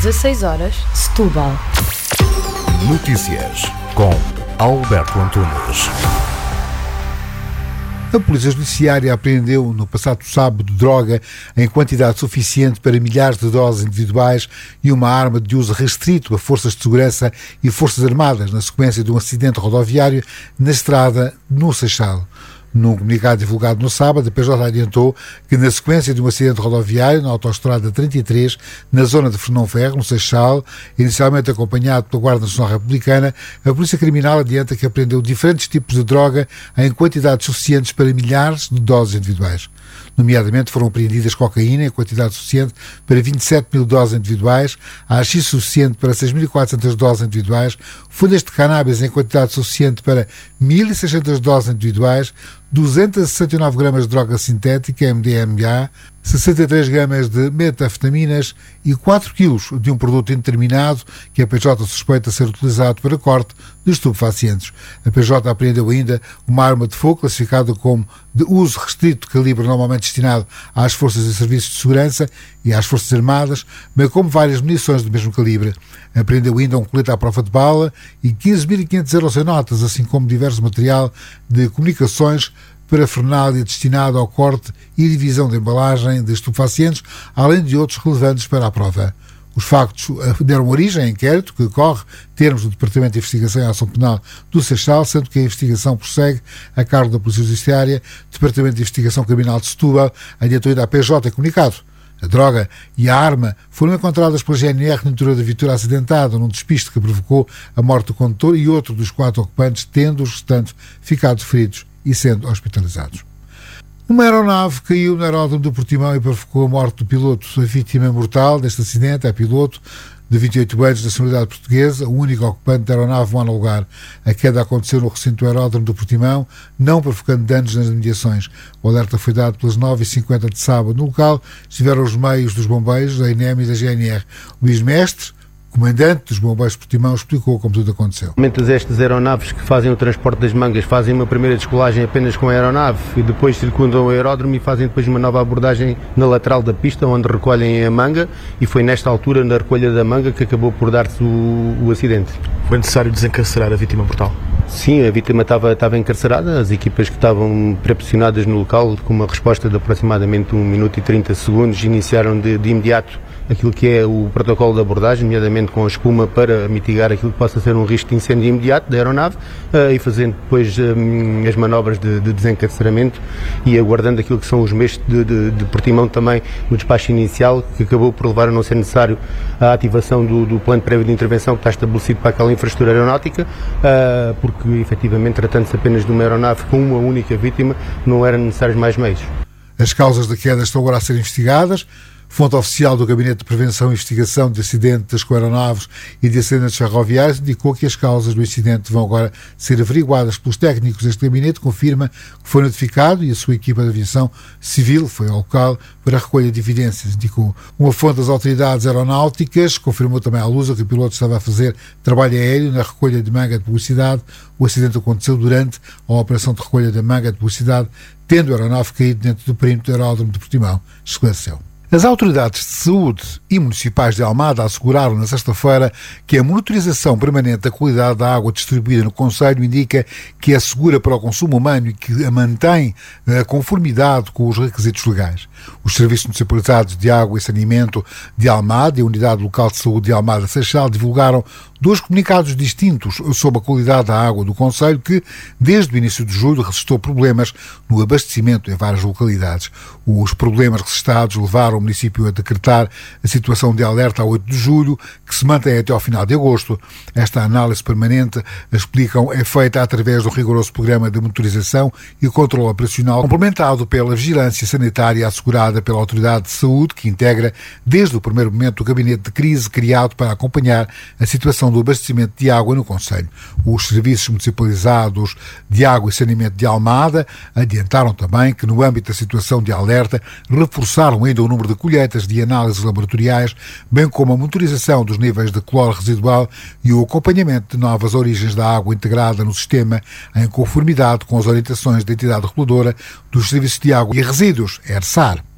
16 horas, Setúbal. Notícias com Alberto Antunes. A Polícia Judiciária apreendeu no passado sábado droga em quantidade suficiente para milhares de doses individuais e uma arma de uso restrito a forças de segurança e forças armadas na sequência de um acidente rodoviário na estrada no Seixal. Num comunicado divulgado no sábado, a PJ adiantou que, na sequência de um acidente rodoviário na autoestrada 33, na zona de Fernão Ferro, no Seixal, inicialmente acompanhado pela Guarda Nacional Republicana, a Polícia Criminal adianta que apreendeu diferentes tipos de droga em quantidades suficientes para milhares de doses individuais. Nomeadamente, foram apreendidas cocaína em quantidade suficiente para 27 mil doses individuais, AX suficiente para 6.400 doses individuais, folhas de cannabis em quantidade suficiente para 1.600 doses individuais, 269 gramas de droga sintética, MDMA, 63 gramas de metanfetaminas e 4 quilos de um produto indeterminado que a PJ suspeita ser utilizado para corte de estupefacientes. A PJ apreendeu ainda uma arma de fogo classificada como de uso restrito, calibre normalmente destinado às forças e serviços de segurança e às forças armadas, bem como várias munições do mesmo calibre. Apreendeu ainda um colete à prova de bala e 15.500 euros em notas, assim como diverso material de comunicações, parafernália destinado ao corte e divisão de embalagem de estupefacientes, além de outros relevantes para a prova. Os factos deram origem a inquérito que corre termos do Departamento de Investigação e Ação Penal do Seixal, sendo que a investigação prossegue a cargo da Polícia Judiciária. Departamento de Investigação Criminal de Setúbal adiantou ainda à PJ comunicado. A droga e a arma foram encontradas pela GNR no interior da viatura acidentada, num despiste que provocou a morte do condutor e outro dos 4 ocupantes, tendo os restantes ficado feridos e sendo hospitalizados. Uma aeronave caiu no aeródromo do Portimão e provocou a morte do piloto. A vítima mortal deste acidente é piloto de 28 anos, de nacionalidade portuguesa, o único ocupante da aeronave um ano ao lugar. A queda aconteceu no recinto do aeródromo do Portimão, não provocando danos nas imediações. O alerta foi dado pelas 9h50 de sábado. No local estiveram os meios dos bombeiros, da INEM e da GNR. Luís Mestre, comandante dos bombeiros de Portimão, explicou como tudo aconteceu. Estas aeronaves que fazem o transporte das mangas fazem uma primeira descolagem apenas com a aeronave e depois circundam o aeródromo e fazem depois uma nova abordagem na lateral da pista, onde recolhem a manga, e foi nesta altura, na recolha da manga, que acabou por dar-se o acidente. Foi necessário desencarcerar a vítima mortal? Sim, a vítima estava encarcerada, as equipas que estavam pré-posicionadas no local, com uma resposta de aproximadamente 1 minuto e 30 segundos, iniciaram de imediato aquilo que é o protocolo de abordagem, nomeadamente com a espuma, para mitigar aquilo que possa ser um risco de incêndio imediato da aeronave, e fazendo depois as manobras de desencarceramento e aguardando aquilo que são os meios de Portimão também no despacho inicial, que acabou por levar a não ser necessário a ativação do plano prévio de intervenção que está estabelecido para aquela infraestrutura aeronáutica, porque efetivamente, tratando-se apenas de uma aeronave com uma única vítima, não eram necessários mais meios. As causas da queda estão agora a ser investigadas. Fonte oficial do Gabinete de Prevenção e Investigação de Acidentes com Aeronaves e de Acidentes Ferroviários indicou que as causas do incidente vão agora ser averiguadas pelos técnicos deste gabinete. Confirma que foi notificado e a sua equipa de aviação civil foi ao local para a recolha de evidências, indicou. Uma fonte das autoridades aeronáuticas confirmou também à Lusa que o piloto estava a fazer trabalho aéreo na recolha de manga de publicidade. O acidente aconteceu durante a operação de recolha da manga de publicidade, tendo a aeronave caído dentro do perímetro do aeródromo de Portimão, esclareceu. As autoridades de saúde e municipais de Almada asseguraram na sexta-feira que a monitorização permanente da qualidade da água distribuída no concelho indica que é segura para o consumo humano e que a mantém a conformidade com os requisitos legais. Os serviços municipalizados de água e saneamento de Almada e a Unidade Local de Saúde de Almada Seixal divulgaram 2 comunicados distintos sobre a qualidade da água do concelho que, desde o início de julho, registrou problemas no abastecimento em várias localidades. Os problemas registados levaram o município a decretar a situação de alerta a 8 de julho, que se mantém até ao final de agosto. Esta análise permanente, explicam, é feita através do rigoroso programa de monitorização e controle operacional, complementado pela vigilância sanitária assegurada pela Autoridade de Saúde, que integra desde o primeiro momento o gabinete de crise criado para acompanhar a situação do abastecimento de água no concelho. Os serviços municipalizados de água e saneamento de Almada adiantaram também que, no âmbito da situação de alerta, reforçaram ainda o número de colheitas de análises laboratoriais, bem como a monitorização dos níveis de cloro residual e o acompanhamento de novas origens da água integrada no sistema, em conformidade com as orientações da entidade reguladora dos serviços de água e resíduos, ERSAR.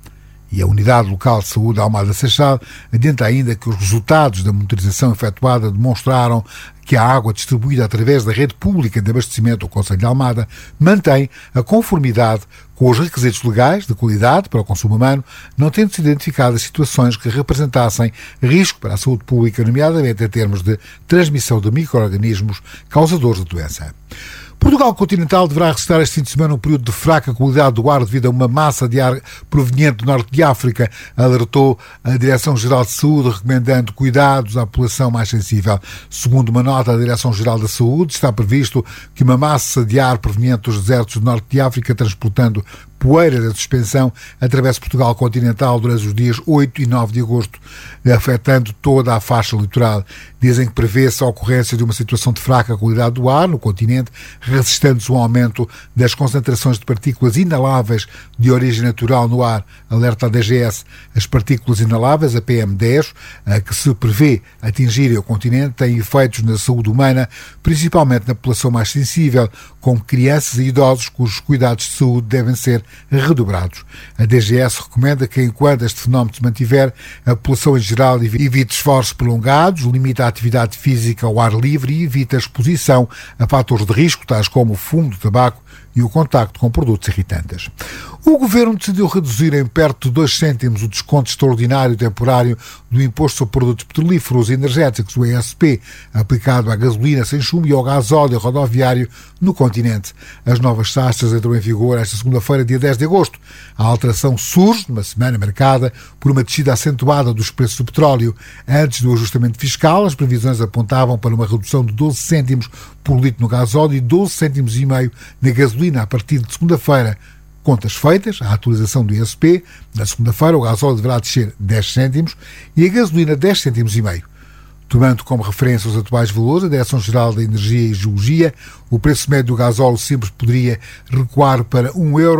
e a Unidade Local de Saúde Almada Seixal adianta ainda que os resultados da monitorização efetuada demonstraram que a água distribuída através da rede pública de abastecimento do Concelho de Almada mantém a conformidade com os requisitos legais de qualidade para o consumo humano, não tendo sido identificadas situações que representassem risco para a saúde pública, nomeadamente em termos de transmissão de micro-organismos causadores de doença. Portugal continental deverá resistir este fim de semana um período de fraca qualidade do ar devido a uma massa de ar proveniente do norte de África, alertou a Direção-Geral de Saúde, recomendando cuidados à população mais sensível. Segundo uma nota da Direção-Geral da Saúde, está previsto que uma massa de ar proveniente dos desertos do norte de África, transportando poeira da suspensão, atravessa Portugal continental durante os dias 8 e 9 de agosto, afetando toda a faixa litoral. Dizem que prevê-se a ocorrência de uma situação de fraca qualidade do ar no continente, resistendo-se um aumento das concentrações de partículas inaláveis de origem natural no ar, alerta a DGS. As partículas inaláveis, a PM10, que se prevê atingirem o continente, têm efeitos na saúde humana, principalmente na população mais sensível, como crianças e idosos, cujos cuidados de saúde devem ser redobrados. A DGS recomenda que, enquanto este fenómeno se mantiver, a população em geral evite esforços prolongados, limite a atividade física ao ar livre e evite a exposição a fatores de risco, tais como o fumo do tabaco e o contacto com produtos irritantes. O Governo decidiu reduzir em perto de 2 cêntimos o desconto extraordinário temporário do Imposto sobre Produtos Petrolíferos e Energéticos, o ESP, aplicado à gasolina sem chumbo e ao gasóleo rodoviário no continente. As novas taxas entram em vigor esta segunda-feira, dia 10 de agosto. A alteração surge numa semana marcada por uma descida acentuada dos preços do petróleo. Antes do ajustamento fiscal, as previsões apontavam para uma redução de 12 cêntimos por litro no gasóleo e 12 cêntimos e meio na gasolina a partir de segunda-feira. Contas feitas, a atualização do ISP, na segunda-feira o gasóleo deverá descer 10 cêntimos e a gasolina 10 cêntimos e meio. Tomando como referência os atuais valores, a Direção-Geral da Energia e Geologia, o preço médio do gasóleo simples poderia recuar para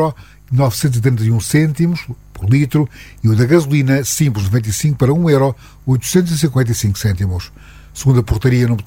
€1,931 por litro e o da gasolina simples 95 para €1,855. Segundo a portaria número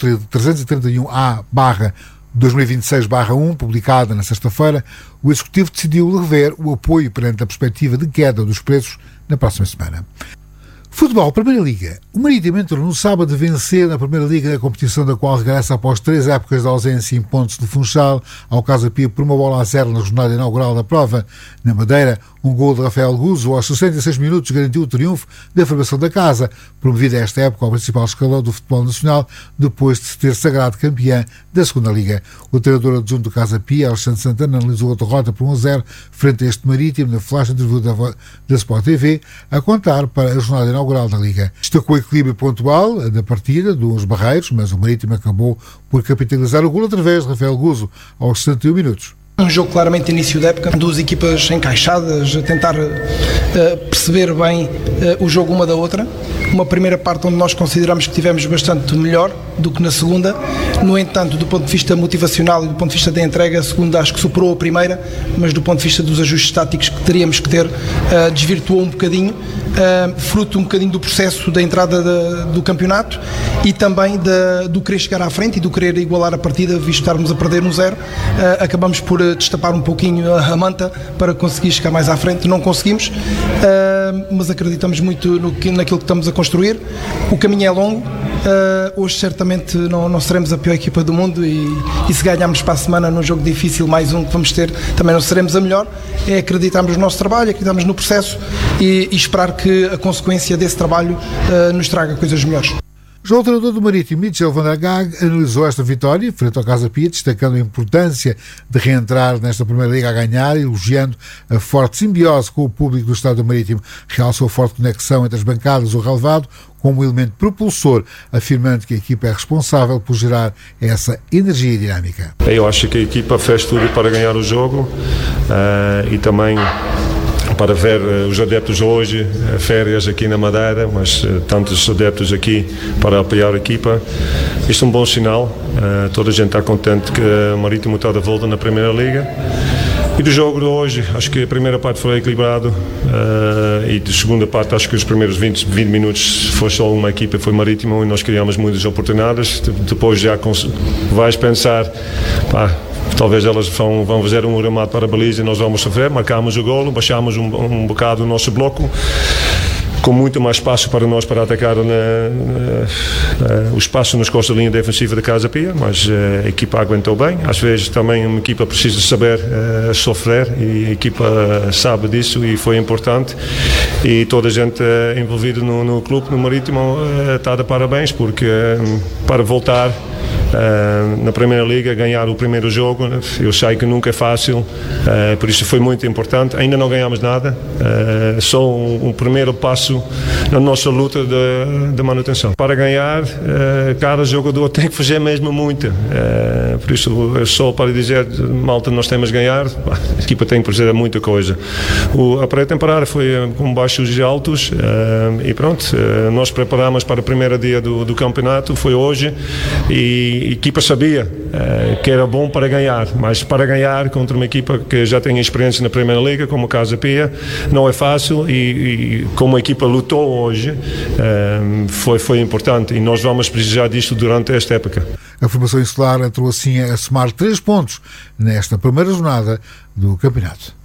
331A/2026/1, publicada na sexta-feira, o Executivo decidiu rever o apoio perante a perspectiva de queda dos preços na próxima semana. Futebol, Primeira Liga. O Marítimo entrou no sábado a vencer na Primeira Liga, na competição da qual regressa após 3 épocas de ausência em pontos do Funchal ao Casa Pia por 1-0 na jornada inaugural da prova. Na Madeira, um gol de Rafael Guzo aos 66 minutos garantiu o triunfo da formação da casa, promovida esta época ao principal escalão do futebol nacional, depois de se ter sagrado campeã da Segunda Liga. O treinador adjunto do Casa Pia, Alexandre Santana, analisou a derrota por 1-0 frente a este Marítimo na flash interview da Sport TV, a contar para a jornada inaugural da Liga. Destacou o equilíbrio pontual da partida dos barreiros, mas o Marítimo acabou por capitalizar o gol através de Rafael Guzo aos 61 minutos. Um jogo claramente de início da época, duas equipas encaixadas, a tentar perceber bem o jogo uma da outra. Uma primeira parte onde nós consideramos que tivemos bastante melhor do que na segunda. No entanto, do ponto de vista motivacional e do ponto de vista da entrega, a segunda acho que superou a primeira, mas do ponto de vista dos ajustes táticos que teríamos que ter, desvirtuou um bocadinho, fruto um bocadinho do processo da entrada do campeonato e também do querer chegar à frente e do querer igualar a partida, visto estarmos a perder 1-0. Acabamos por destapar um pouquinho a manta para conseguir chegar mais à frente. Não conseguimos, mas acreditamos muito naquilo que estamos a construir. O caminho é longo. Hoje certamente não seremos a pior equipa do mundo e se ganharmos para a semana num jogo difícil, mais um que vamos ter, também não seremos a melhor. É acreditarmos no nosso trabalho, acreditarmos no processo e esperar que a consequência desse trabalho nos traga coisas melhores. Já o treinador do Marítimo, Mitchell van der Gaag, analisou esta vitória frente ao Casa Pia, destacando a importância de reentrar nesta Primeira Liga a ganhar, elogiando a forte simbiose com o público do Estado do Marítimo. Realçou a forte conexão entre as bancadas e o relevado como elemento propulsor, afirmando que a equipa é responsável por gerar essa energia dinâmica. Eu acho que a equipa fez tudo para ganhar o jogo e também para ver os adeptos hoje, férias aqui na Madeira, mas tantos adeptos aqui para apoiar a equipa. Isto é um bom sinal, toda a gente está contente que o Marítimo está de volta na Primeira Liga. E do jogo de hoje, acho que a primeira parte foi equilibrado e da segunda parte acho que os primeiros 20 minutos foi só uma equipa, foi Marítimo, e nós criamos muitas oportunidades. Depois já vais pensar, talvez elas vão fazer um remate para a baliza e nós vamos sofrer, marcamos o golo, baixamos um bocado o nosso bloco, com muito mais espaço para nós para atacar o espaço nas costas da linha defensiva da Casa Pia, mas a equipa aguentou bem. Às vezes também uma equipa precisa saber sofrer e a equipa sabe disso e foi importante, e toda a gente envolvida no clube, no Marítimo, está de parabéns, porque para voltar na Primeira Liga, ganhar o primeiro jogo, eu sei que nunca é fácil, por isso foi muito importante. Ainda não ganhamos nada, só um primeiro passo na nossa luta de manutenção. Para ganhar, cada jogador tem que fazer mesmo muito, por isso é só para dizer, malta, nós temos que ganhar, a equipa tem que fazer muita coisa. A pré-temporada foi com baixos e altos, e pronto, nós preparamos para o primeiro dia do campeonato, foi hoje, e a equipa sabia que era bom para ganhar, mas para ganhar contra uma equipa que já tem experiência na Primeira Liga, como a Casa Pia, não é fácil, e como a equipa lutou hoje, foi importante, e nós vamos precisar disto durante esta época. A formação insular entrou assim a somar 3 pontos nesta primeira jornada do campeonato.